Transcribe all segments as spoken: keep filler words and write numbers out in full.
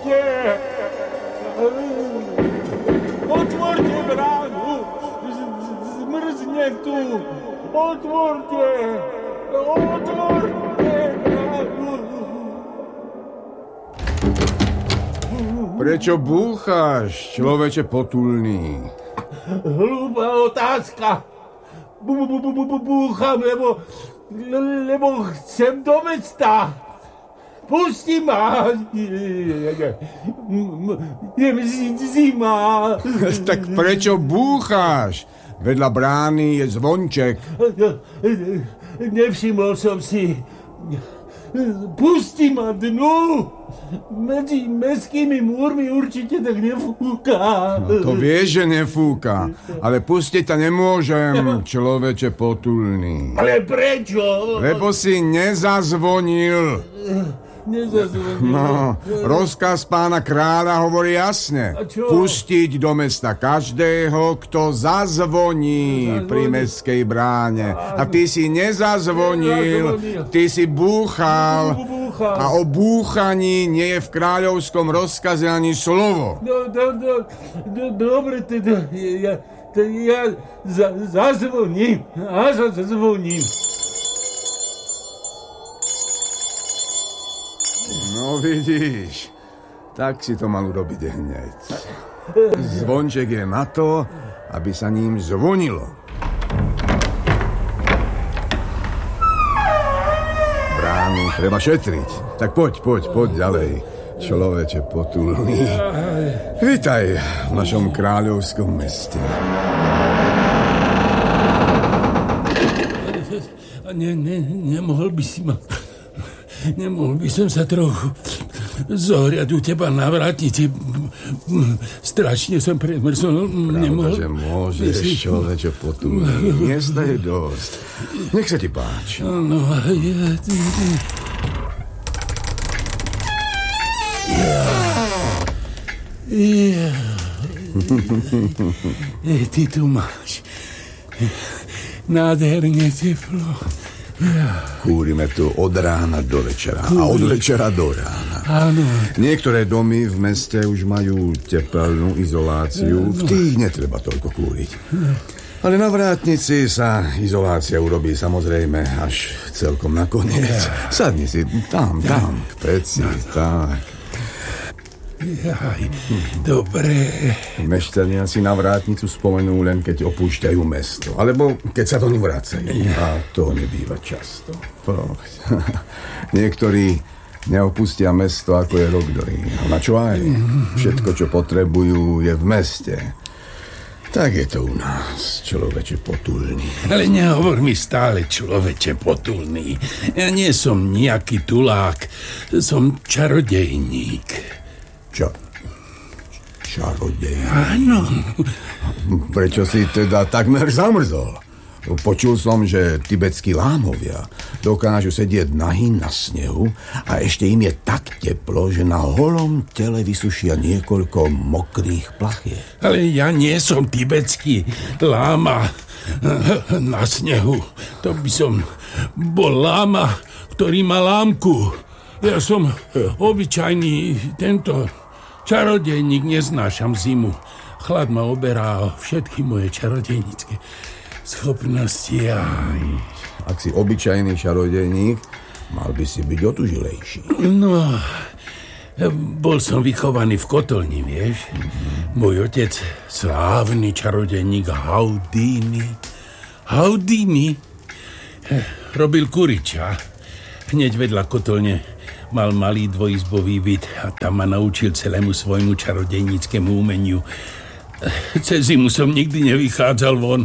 Otvorte! Otvorte bránu! Zmrzne tu! Otvorte! Otvorte bránu! Prečo búcháš, človeče potulný? Hlúpa otázka. Búcham, lebo, lebo chcem do mesta. Pusti ma. Je zima. Tak prečo búcháš? Vedľa brány je zvonček. Nevšimol som si. Pusti ma dnu. Medzi mestskými múrmi určite tak nefúka. No to vieš, že nefúka. Ale pustiť ťa nemôžem, človeče potulný. Ale prečo? Lebo si nezazvonil. Nezazvonil. No, rozkaz pána kráľa hovorí jasne. Pustiť do mesta každého, kto zazvoní, zazvoní pri mestskej bráne. A ty si nezazvonil, ty si búchal. A o búchaní nie je v kráľovskom rozkaze ani slovo. No, do, do, do, dobre, teda ja, teda ja za, zazvoním. A zazvoním. No vidíš, tak si to mal urobiť hneď. Zvonček je na to, aby sa ním zvonilo. Bránu treba šetriť. Tak poď, poď, poď ďalej, človeče potulný. Vítaj v našom kráľovskom meste. Ne, ne, nemohol by si ma... Nemohol by som sa trochu zohriať u teba na vrátnici. Strašne som premrzol. Pravda, že môžeš, človeče potulný. Miesta je dosť. Nech sa ti páči. No, ja... Ja... Ja... Ty tu máš nádherne teplo. Kúrime tu od rána do večera a od večera do rána. Áno. Niektoré domy v meste už majú tepelnú izoláciu. V tých netreba toľko kúriť. Ale na vrátnici sa izolácia urobí samozrejme až celkom nakoniec. Sadni si tam, tam, k peci, tak. Jaj, dobre. Mešťania si na vrátnicu spomenú len, keď opúšťajú mesto. Alebo keď sa do ní vracajú. A to nebýva často. Niektorí neopustia mesto, ako je rok dlhý. A na čo aj? Všetko, čo potrebujú, je v meste. Tak je to u nás, človeče potulný. Ale nehovor mi stále, človeče potulný. Ja nie som nejaký tulák. Som čarodejník. Čo? Čarodej? Áno. Prečo si teda takmer zamrzol? Počul som, že tibetskí lámovia dokážu sedieť nahý na snehu a ešte im je tak teplo, že na holom tele vysušia niekoľko mokrých plachiet. Ale ja nie som tibetský láma na snehu. To by som bol láma, ktorý má lámku. Ja som obyčajný tento čarodejník, neznášam zimu. Chlad ma oberá všetky moje čarodejnícke schopnosti. Aj. Ak si obyčajný čarodejník, mal by si byť otužilejší. No, bol som vychovaný v kotolni, vieš. Môj otec, slávny čarodejník Houdini. Houdini robil kuriča. Hneď vedľa kotolne mal malý dvojizbový byt a tam ma naučil celému svojmu čarodejníckemu umeniu. Cez zimu som nikdy nevychádzal von.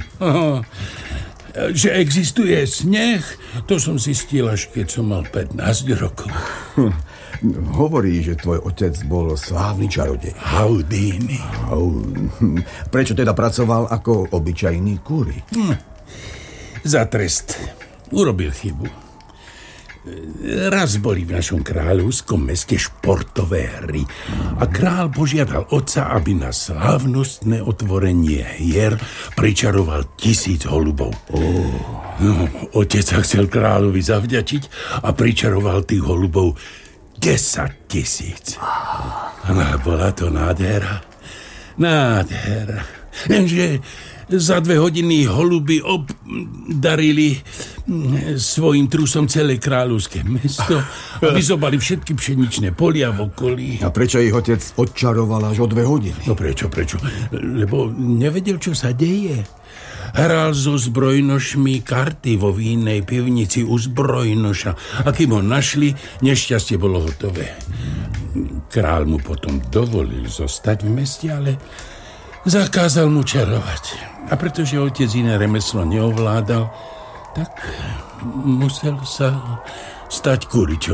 Že existuje sneh, to som zistil až keď som mal pätnásť rokov. Hovorí, že tvoj otec bol slávny čarodej. Houdini. Prečo teda pracoval ako obyčajný kúri? Hm. Za trest. Urobil chybu. Raz boli v našom kráľovskom meste športové hry a kráľ požiadal otca, aby na slávnostné otvorenie hier pričaroval tisíc holubov. Oh. No, otec sa chcel kráľovi zavďačiť a pričaroval tých holubov desať tisíc. No, bola to nádhera. Nádhera. Lenže za dve hodiny holuby obdarili svojim trusom celé kráľovské mesto a vyzobali všetky pšeničné polia v okolí. A prečo ich otec odčaroval až o dve hodiny? No prečo, prečo? Lebo nevedel, čo sa deje. Hral so zbrojnošmi karty vo vínej pivnici u zbrojnoša. A kým ho našli, nešťastie bolo hotové. Král mu potom dovolil zostať v meste, ale zakázal mu čarovať. A pretože otec iné remeslo neovládal, tak musel sa stať kuričom.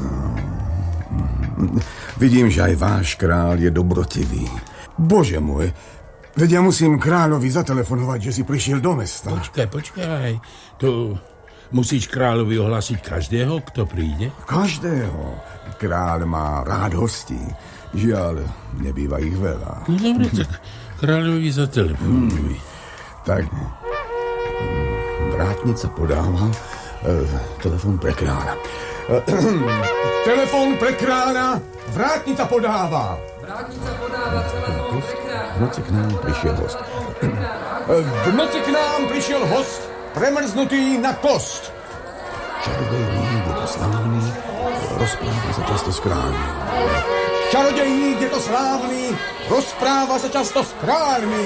Vidím, že aj váš kráľ je dobrotivý. Bože môj, veď ja musím kráľovi zatelefonovať, že si prišiel do mesta. Počkaj, počkaj. To musíš kráľovi ohlásiť každého, kto príde? Každého. Kráľ má rád hostí. Žiaľ, nebýva ich veľa. No dobre, tak kráľovi zatelefonuj. Hmm. Tak, vrátnica podáva e, telefon pre kráľa. E, telefon pre kráľa, vrátnica podáva. Vrátnica podáva telefon pre kráľa. V noci k nám prišiel host. E, v noci k nám prišiel host, premrznutý na kost. Čarodejník je to slávny, rozpráva sa často s kráľmi. Čarodejník je to slávny, rozpráva sa často s kráľmi.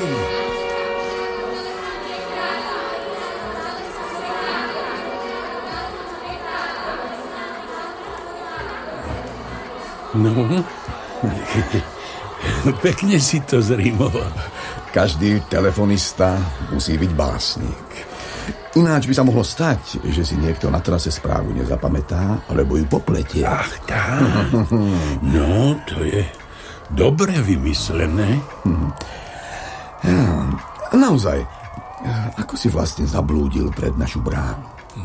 No, pekne si to zrýmoval. Každý telefonista musí byť básnik. Ináč by sa mohlo stať, že si niekto na trase správu nezapamätá, alebo ju popletie. Ach, tak. No, to je dobre vymyslené. Hm. Ja, naozaj, ako si vlastne zablúdil pred našu bránu?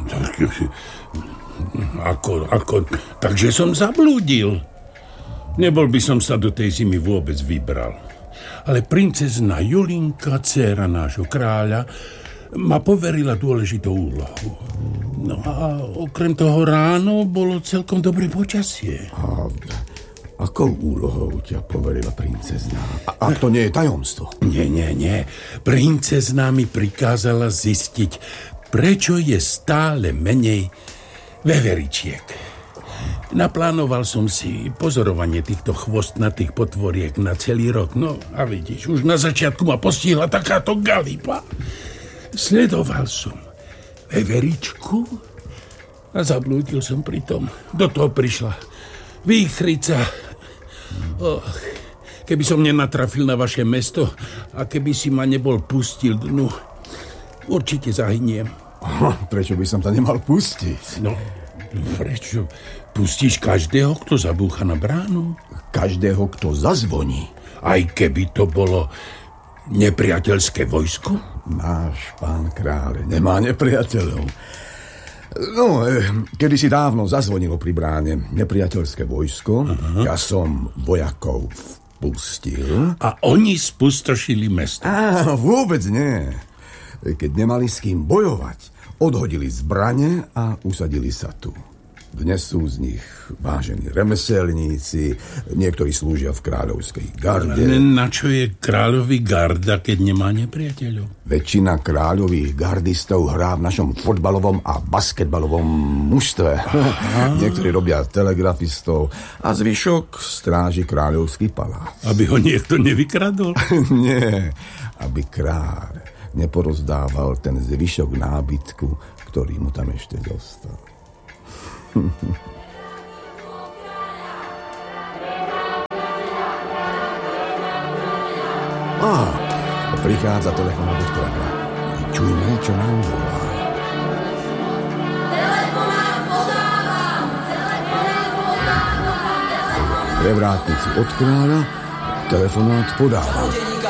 Ako, ako, takže som zablúdil. Nebol by som sa do tej zimy vôbec vybral. Ale princezna Julinka, dcéra nášho kráľa, ma poverila dôležitou úlohu. No a okrem toho ráno bolo celkom dobré počasie. A akou úlohou ťa poverila princezna? A, ak to nie je tajomstvo? Nie, nie, nie. Princezna mi prikázala zistiť, prečo je stále menej veveričiek. Naplánoval som si pozorovanie týchto chvostnatých potvoriek na celý rok. No a vidíš, už na začiatku ma postihla takáto galipa. Sledoval som veveričku a zablúdil som pri tom. Do toho prišla výchrica. Oh, keby som nenatrafil na vaše mesto a keby si ma nebol pustil dnu, určite zahyniem. Prečo by som to nemal pustiť? No, prečo? Pustíš každého, kto zabúcha na bránu? Každého, kto zazvoní. Aj keby to bolo nepriateľské vojsko? Náš pán kráľ nemá nepriateľov. No, kedysi dávno zazvonilo pri bráne nepriateľské vojsko. Aha. Ja som vojakov vpustil. A oni spustošili mesto? Á, vôbec nie. Keď nemali s kým bojovať, odhodili zbrane a usadili sa tu. Dnes sú z nich vážení remeselníci, niektorí slúžia v kráľovskej garde. Na čo je kráľový garda, keď nemá nepriateľov? Väčšina kráľových gardistov hrá v našom fotbalovom a basketbalovom mužstve. Niektorí robia telegrafistov a zvyšok stráži kráľovský palác. Aby ho niekto nevykradol? Nie, aby kráľ neporozdával ten zvyšok nábytku, ktorý mu tam ešte zostal. Á, prichádza telefonát od kráľa. Čujme, čo nám volá. Telefonát podávam! Telefonát podávam! Pre vrátnici od kráľa telefonát podávam.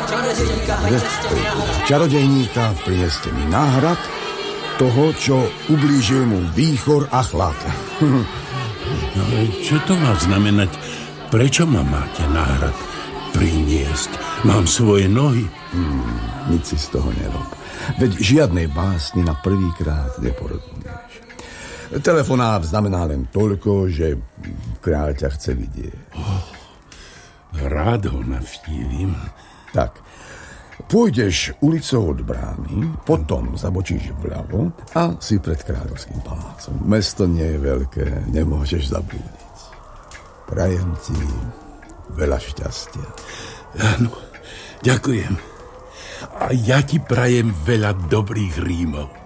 Čarodejníka, prineste mi náhrad toho, čo ublížil mu výchor a chlad. No, čo to má znamenať? Prečo ma máte náhrad priniesť? Mám svoje nohy. Hmm, nic si z toho nerob. Veď žiadnej básni na prvýkrát neporozumieš. Telefonát znamená len toľko, že kráľ ťa chce vidieť. Oh, rád ho navštívim. Tak, pôjdeš ulicou od brány, potom zabočíš vľavo a si pred kráľovským palácom. Mesto nie je veľké, nemôžeš zablúdiť. Prajem ti veľa šťastia. Áno, ďakujem. A ja ti prajem veľa dobrých rímov.